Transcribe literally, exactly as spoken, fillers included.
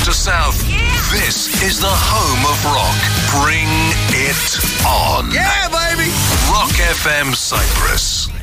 to south, this is the home of rock. Bring it on. Yeah, baby! Rock F M Cyprus.